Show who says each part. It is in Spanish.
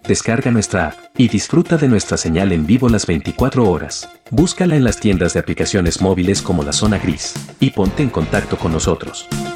Speaker 1: Descarga nuestra app y disfruta de nuestra señal en vivo las 24 horas. Búscala en las tiendas de aplicaciones móviles como La Zona Gris y ponte en contacto con nosotros.